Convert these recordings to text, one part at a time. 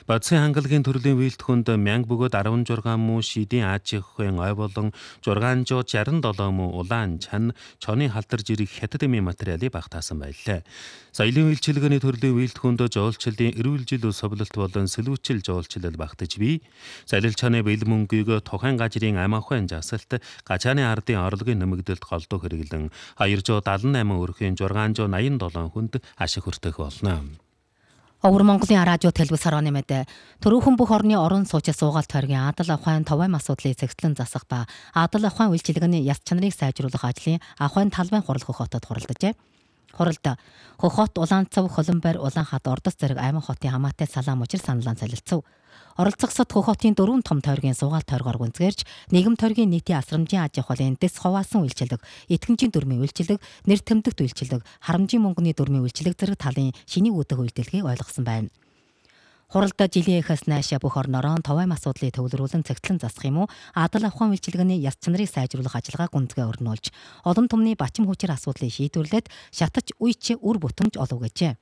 Бодсын хангалагын төрлийн үйлдэхэнд мянга бөгөөд 16 муу шидийн аачихын ой болон 667 муу улаан чан чоны халдарж ирэх хятад эмийн материалыг багтаасан байлаа. Соёлын үйлчилгээний төрлийн үйлдэхэнд жуулчлалын эрүүл жил совлолт болон сэлүүчил жуулчлал багтаж бий. Солил чаны бэлэн мөнгийг тухайн газрын ам ахуйн жасалт гачааны ардын орлогын нэмэгдэлд голдуу хэрэглэн 278 өрхийн 687 хүнд ашиг хүртэх болно. Өвөр Монголын радио телевиз хорооны мэдээ төрөөхөн бүх орны орон сууцын суугаалт тойргийн адал ахуйн товаам асуудлыг цэгцлэн засах ба адал ахуйн үйлчилгээний яс чанарыг сайжруулах ажлын ахуйн талбайн хурал хөхөтөд хуралджээ. Хуралд хөхөт Улаанцав, Холонбайр, Улаанхад, Ордос зэрэг аймаг хотын хамаатай салаам учир саналан солилцов. Оролцогсод хөхөтийн 4 том тойргийн суугаалт тойргоор гүнзгээрч нийгэм тойргийн нийтийн асрамжийн аж ахуйлын дэс хуваасан үйлчилэг, итгэмжийн дүрмийн үйлчилэг, нэр тэмдэгт үйлчилэг, харамжийн мөнгөний дүрмийн үйлчилэг зэрэг талын шинийг үүдэх үйлдэлгийг ойлгосон байна. Хуралдаа жилийн эхээс наашаа бүх орнороо товаам асуудлыг төвлөрүүлэн цэгцлэн засах юм уу, адал ахуйн үйлчилгээний яс чанарыг сайжруулах ажиллагаа гүнзгий өрнүүлж, олон түмний бачим хүчээр асуудлыг шийдвэрлээд шатаж үеч үр бүтэмж олов гэжээ.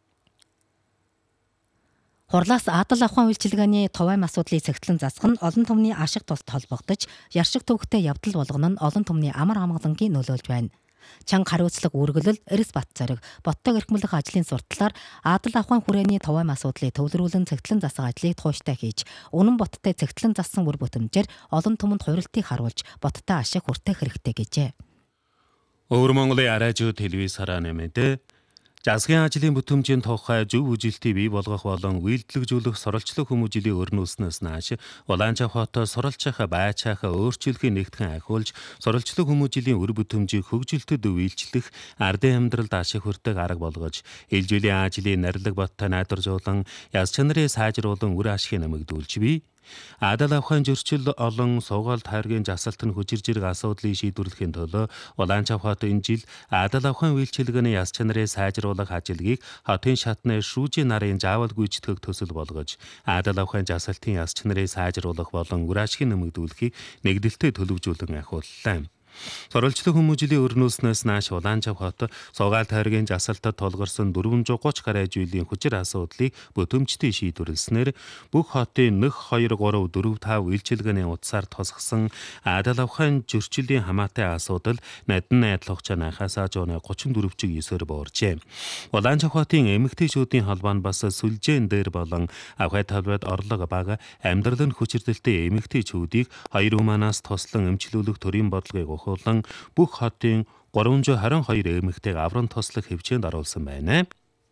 Хурлаас адал ахуйн үйлчилгээний товаам асуудлыг цэгцлэн засах нь олон түмний ашиг тусад холбогдож, яршиг төвөгтэй явдал болгоно нь олон түмний амар амгалангийн нөлөөлж байна. Чанга хариуцлага үргэлэл, эрс бат зориг, боттойг эрхмлэх ажлын сурталаар адал ахуйн хүрээний товаам асуудлыг төвлөрүүлэн цэгцлэн засах ажлыг тууштай хийж, үнэн боттой цэгцлэн зассан үр бүтэмжээр олон түмэнд хуурилтыг харуулж, боттой ашиг хүртэх хэрэгтэй гэжээ. Өвөр Монголын радио телевиз хорооны мэдээ засгийн ажлын бүтэмжийн тухай зөв үжилтийг бий болгох болон үйлдэлжүүлэх сурвалжлах хүмүүжлийн өрнүүлснээс нааш Улаанчаа хотоо сурвалжих байцаахаа өөрчлөлтийг нэгтгэн ахиулж сурвалжлах хүмүүжлийн үр бүтэмжийг хөгжилтөд үйлчлэх ардын амьдралд ашиг хүртэх арга болгож ил жилийн ажлын нарилга боттой найдваржуулан яс чанарыг сайжруулан үр ашиг нэмэгдүүлж бий. Адал ахуйн зөрчил олон суугаалт хайргийн жасалт нь хүчирж ирэх асуудлыг шийдвэрлэхийн төлөө Улаанчаа хот энэ жил адал ахуйн үйлчилгээний яс чанарыг сайжруулах ажилгийг хотын шатны шүүжийн нарын заавал гүйцэтгэх төсөл болгож адал ахуйн жасалтын яс чанарыг сайжруулах болон үр ашиг нэмэгдүүлэхийг нэгдэлтэд төлөвжүүлэн ахиуллаа. Сурвалжлах хүмүүжлийн өрнүүлснээс нааш Улаанчаа хот суугаалт хайргийн жасалтад тулгарсан 430 гаруй жилийн хүчир асуудлыг бүтэмжтэй шийдвэрлэснээр бүх хотын 1 2 3 4 5 үйлчилгээний утсаар тусгасан адал ахуйн зөрчилийн хамаатай асуудал надин найдлах чанахаас 134 чиг 9-оор бууржээ. Улаанчаа хотын эмэгтэйчүүдийн холбоо нь бас сүлжээн дээр болон ахуй талбайд орлого бага амьдрал нь хүчирдэлтэй эмэгтэйчүүдийг хоёр уманаас туслан эмчлүүлэх төрийн бодлогыг ухуулан бүх хотын 322 эмэгтэйг аврам туслах хэмжээнд оруулсан байна.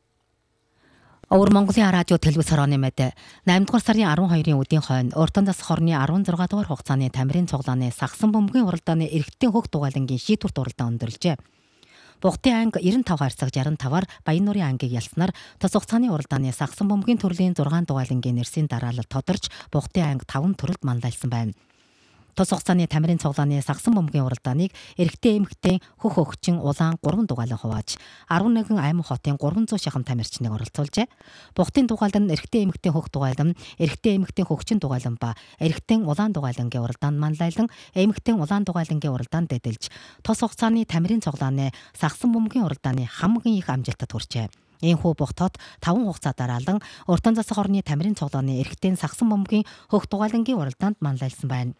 Өвөр Монголын радио телевиз хорооны мэдээ 8 дугаар сарын 12-ийн үдийн хойно Уртан засах хорны 16 дугаар хугацааны тамирын цуглааны сагсан бөмбөгийн уралдааны эрэгтэй хөх дугаалангийн шийдвэрт уралдаан өндөрлжээ. Бухтын анги 95 харьцаг 65-аар Баяннуурын ангийг ялснаар тус хугацааны уралдааны сагсан бөмбөгийн төрлийн 6 дугаалангийн нэрсийн дараалал тодорч Бухтын анги 5 төрөлд манлайлсан байна. Тус хугацааны тамирын цуглааны сагсан бөмбөгийн уралдааныг эрэгтэй эмэгтэй хөх хөгчин улаан 3 дугаалan хувааж 11 аймаг хотын 300 шахам тамирчныг оролцуулжээ. Бухтын дугаалан эрэгтэй эмэгтэй хөх дугаалан, эрэгтэй эмэгтэй хөгчин дугаалан ба эрэгтэй улаан дугаалангийн уралдаанд манлайлан эмэгтэй улаан дугаалангийн уралдаанд дэдэлж тус хугацааны тамирын цуглааны сагсан бөмбөгийн уралдааны хамгийн их амжилтад хүрчээ. Энэхүү Бухтод 5 хугацаа дараалан Уртан засах хорны тамирын цуглааны эрэгтэй сагсан бөмбөгийн хөх дугаалангийн уралдаанд манлайлсан байна.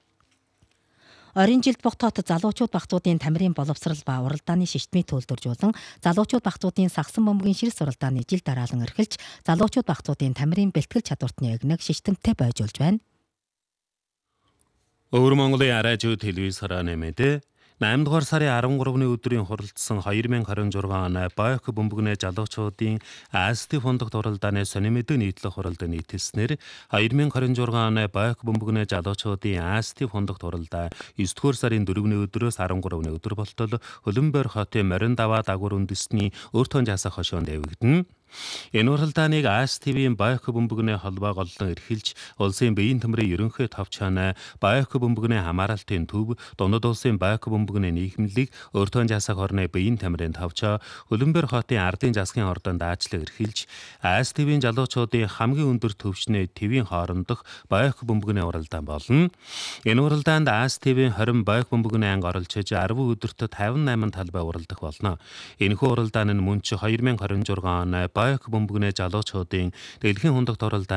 Орон жилд Бухтод залуучууд багцуудын тамирын боловсрал ба уралдааны шиштмийг төлөвлөжүүлэн залуучууд багцуудын сагсан бөмбөгийн ширс уралдааны жил дараалан эрхэлж залуучууд багцуудын тамирын бэлтгэл чадвартны эгнэг шиштэмтэй бойжуулж байна. Өвөр Монголын радио телевиз хорооны мэдээ 8 дугаар сарын 13-ны өдрийн хуралдсан 2026 оны Бойко бөмбөгний залуучуудын АСТ фондогт уралдааны сонин мэдээ нийтлэх хуралд нийтэлснээр 2026 оны Бойко бөмбөгний залуучуудын АСТ фондогт уралдаа 9 дугаар сарын 4-ний өдрөөс 13-ны өдөр болтол Холонбайр хотын Морин даваа дагуур үндэсний өөртөө жасах хошоонд явагдана. Энэ уралдааныг АСТV-ийн Бойко бөмбөгний холбоо голлон эрхэлж улсын биеийн төмрийн ерөнхий товчооноо Бойко бөмбөгний хамааралтын төв, дундад улсын Бойко бөмбөгний нийгэмлэг, өөртөө жасах орны биеийн төмрийн товчоо Холонбайр хотын ардын засгийн ордонд аачлаг эрхэлж АСТV-ийн залуучуудын хамгийн өндөр төвчний твийн хоорондох Бойко бөмбөгний уралдаан болно. Энэ уралдаанд АСТV-ийн 20 Бойко бөмбөгний анги оролцож 10 өдөртөд 58 талбай уралдах болно. Энэхүү уралдаан нь мөн ч 2026 оны Бойко бөмбөгний залуучуудын дэлхийн хундагт уралдаан